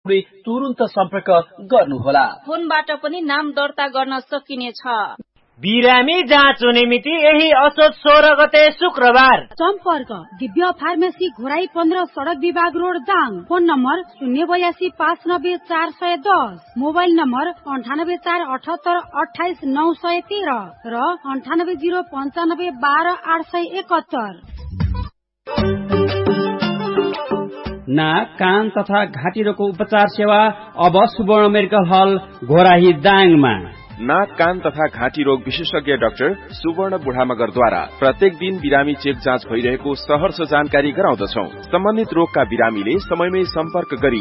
तुरुन्त सम्पर्क गर्नुहोला। फोनबाट पनि नाम दर्ता गर्न सकिनेछ। बिरामी जाँच हुने मिति यही असोज 16 गते शुक्रबार। सम्पर्क दिव्य फार्मेसी घोराई 15 सडक विभाग road Dang. Phone number 082590410, mobile number 9848782913 र 9805912871। नाक, कान तथा घाँटी रोगको उपचार सेवा अब सुवर्ण मेडिकल हल घोराही दाङमा। नाक, कान तथा घाँटी रोग विशेषज्ञ डाक्टर सुवर्ण बुढामगरद्वारा प्रत्येक दिन बिरामी चेक जाँच भइरहेको सहर्ष जानकारी गराउँदछौ। सम्बन्धित रोगका बिरामीले समयमै सम्पर्क गरी